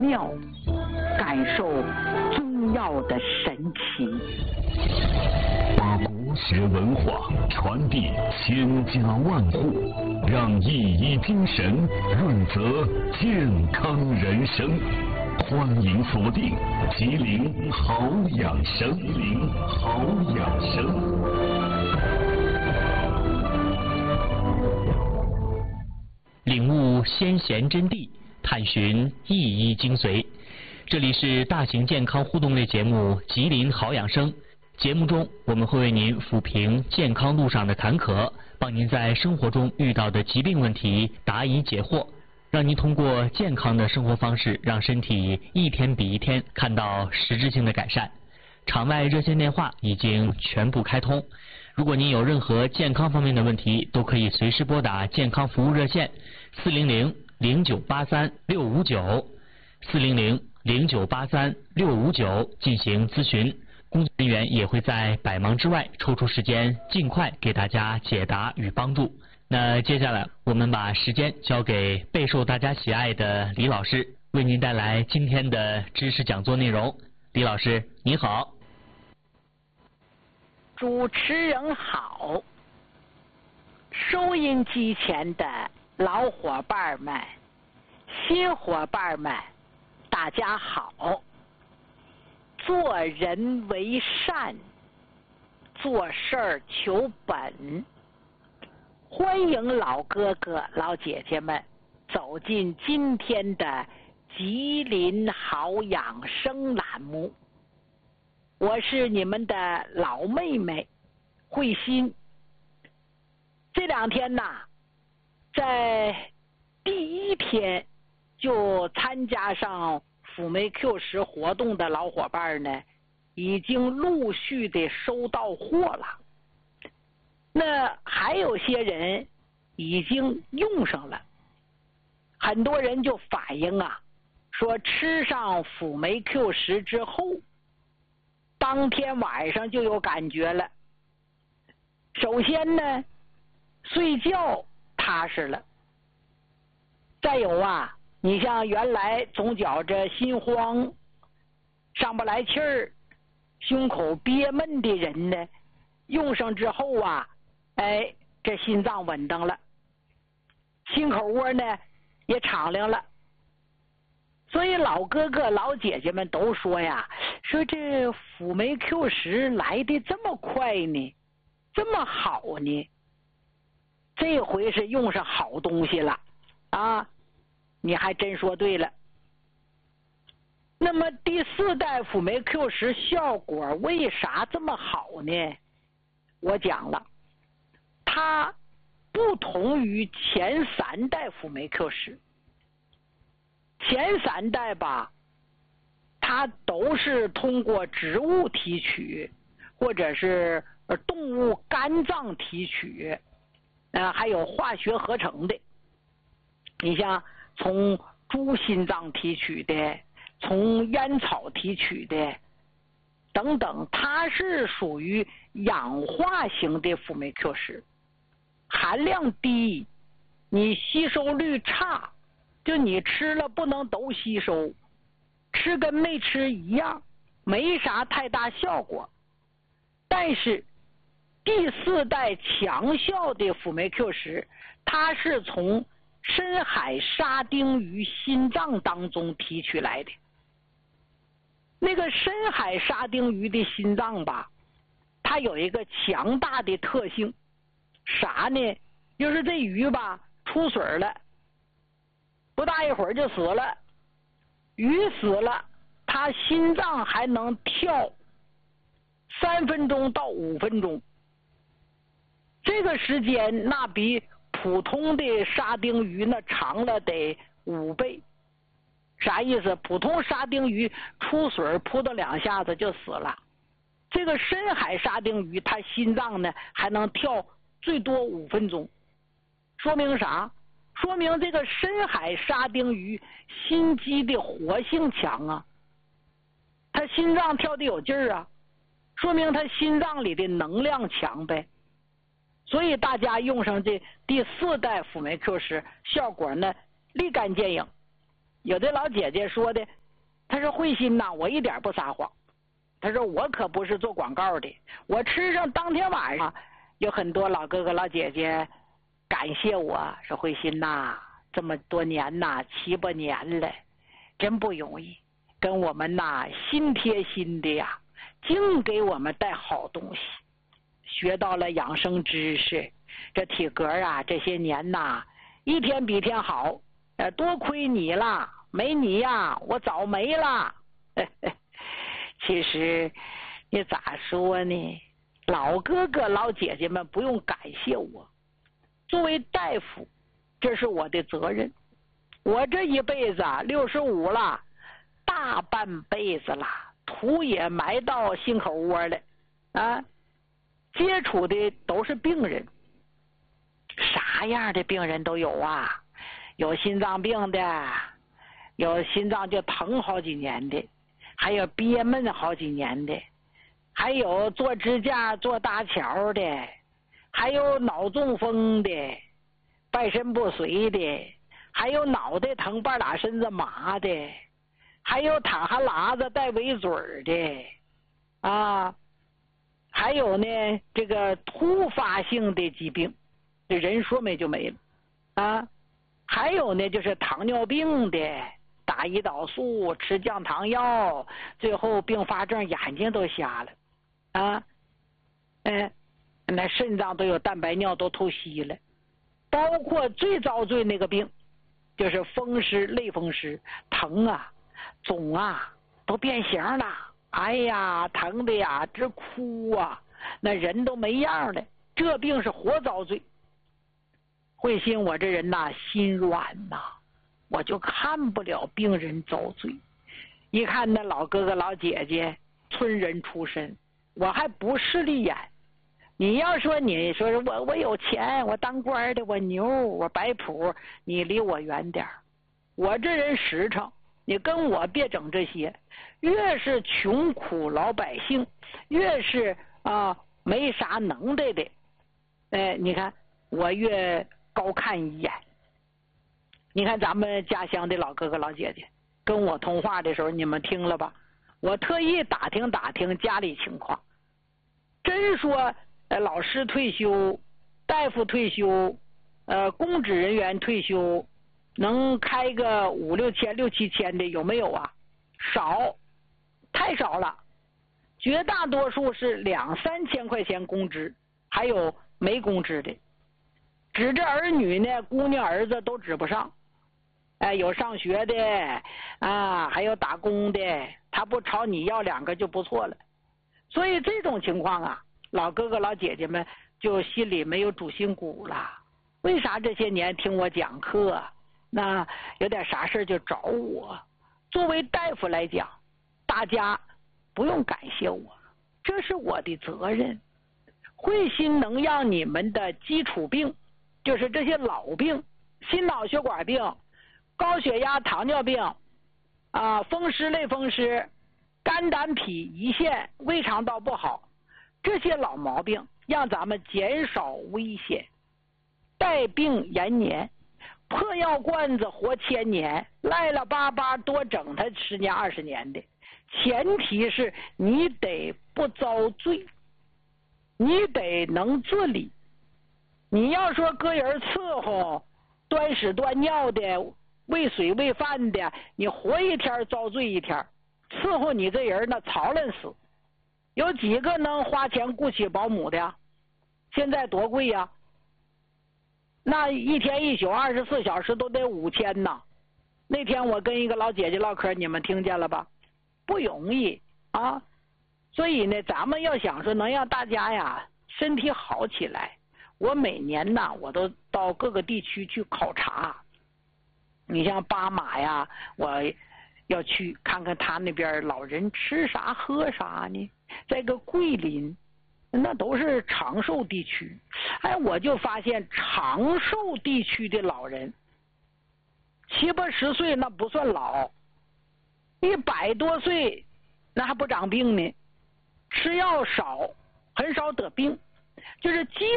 妙，感受中药的神奇。 把国学文化传递千家万户，让一医精神润泽健康人生。欢迎锁定吉林好养生，吉林好养生。 领悟先贤真谛，探寻一医精髓。这里是大型健康互动类节目《吉林好养生》。节目中，我们会为您抚平健康路上的坎坷，帮您在生活中遇到的疾病问题答疑解惑，让您通过健康的生活方式，让身体一天比一天看到实质性的改善。场外热线电话已经全部开通，如果您有任何健康方面的问题，都可以随时拨打健康服务热线400-0983-659，400-0983-659进行咨询。工作人员也会在百忙之外抽出时间，尽快给大家解答与帮助。那接下来我们把时间交给备受大家喜爱的李老师，为您带来今天的知识讲座内容。李老师，你好。 主持人好，收音机前的老伙伴们、新伙伴们，大家好。做人为善，做事儿求本。欢迎老哥哥、老姐姐们走进今天的吉林好养生栏目。我是你们的老妹妹慧心。这两天呐，在第一天就参加上辅酶 Q10活动的老伙伴呢，已经陆续的收到货了。那还有些人已经用上了，很多人就反映啊，说吃上辅酶 Q10之后，当天晚上就有感觉了。首先呢，睡觉踏实了。再有啊，你像原来总觉着心慌、上不来气儿、胸口憋闷的人呢，用上之后啊，这心脏稳当了，心口窝呢也敞亮了。所以老哥哥老姐姐们都说呀，说这辅酶 Q10来的这么快呢，这么好呢，这回是用上好东西了啊！你还真说对了。那么第4代辅酶 Q10效果为啥这么好呢？我讲了，它不同于前3代辅酶 Q10。前3代吧，它都是通过植物提取，或者是动物肝脏提取，还有化学合成的。你像从猪心脏提取的，从烟草提取的等等，它是属于氧化型的辅酶 Q10，含量低，你吸收率差，就你吃了不能都吸收，吃跟没吃一样，没啥太大效果。但是第4代强效的辅酶 Q10，它是从深海沙丁鱼心脏当中提取来的。那个深海沙丁鱼的心脏吧，它有一个强大的特性，啥呢？就是这鱼吧出水了，不大一会儿就死了。鱼死了，它心脏还能跳3分钟到5分钟，这个时间那比普通的沙丁鱼那长了得5倍。啥意思？普通沙丁鱼出水扑腾2下子就死了，这个深海沙丁鱼它心脏呢还能跳最多5分钟。说明啥？说明这个深海沙丁鱼心肌的活性强啊，它心脏跳得有劲儿啊，说明它心脏里的能量强呗。所以大家用上这第4代辅酶 Q10，效果呢立竿见影。 有的老姐姐说的，她说慧心呐，我一点不撒谎。她说我可不是做广告的，我吃上当天晚上，有很多老哥哥老姐姐感谢我说慧心呐，这么多年呐，7、8年了，真不容易，跟我们呐心贴心的呀，净给我们带好东西，学到了养生知识，这体格啊这些年呐一天比一天好，多亏你了，没你呀我早没了。其实你咋说呢，老哥哥老姐姐们不用感谢我，作为大夫这是我的责任。我这一辈子65了，大半辈子了，土也埋到心口窝了啊！接触的都是病人，啥样的病人都有啊，有心脏病的，有心脏就疼好几年的，还有憋闷好几年的，还有做支架做搭桥的，还有脑中风的，半身不遂的，还有脑袋疼半拉身子麻的，还有淌哈喇子带围嘴的啊，还有呢这个突发性的疾病，这人说没就没了啊，还有呢就是糖尿病的，打胰岛素吃降糖药，最后并发症眼睛都瞎了啊，那肾脏都有蛋白尿都透析了，包括最遭罪那个病就是风湿类风湿，疼啊肿啊都变形了，哎呀疼的呀直哭啊，那人都没样了，这病是活遭罪。慧心我这人呐心软呐，我就看不了病人遭罪，一看那老哥哥老姐姐村人出身，我还不势利眼。你要说你说我有钱，我当官的，我牛，我摆谱，你离我远点，我这人实诚，你跟我别整这些。越是穷苦老百姓，越是没啥能耐的，你看我越高看一眼。你看咱们家乡的老哥哥老姐姐跟我通话的时候，你们听了吧？我特意打听打听家里情况，真说老师退休，大夫退休，公职人员退休，能开个5、6千、6、7千的有没有啊？少，太少了。绝大多数是2、3千块钱工资，还有没工资的。指着儿女呢，姑娘儿子都指不上。有上学的啊，还有打工的，他不朝你要2个就不错了。所以这种情况啊，老哥哥老姐姐们就心里没有主心骨了。为啥这些年听我讲课，那有点啥事就找我？作为大夫来讲，大家不用感谢我，这是我的责任。慧心能让你们的基础病，就是这些老病，心脑血管病、高血压、糖尿病风湿类风湿、肝胆脾胰腺、胃肠道不好，这些老毛病让咱们减少危险，带病延年。破药罐子活1000年，赖了巴巴多整他10年20年的，前提是你得不遭罪，你得能自理。你要说搁人伺候，端屎端尿的，喂水喂饭的，你活一天遭罪一天，伺候你这人那操烂死。有几个能花钱雇起保姆的呀？现在多贵呀，那1天1宿24小时都得5000呢。那天我跟一个老姐姐唠嗑，你们听见了吧？不容易啊。所以呢，咱们要想说能让大家呀身体好起来，我每年呢我都到各个地区去考察。你像巴马呀，我要去看看他那边老人吃啥喝啥呢。在个桂林，那都是长寿地区。我就发现长寿地区的老人70、80岁那不算老，100多岁那还不长病呢，吃药少，很少得病，就是基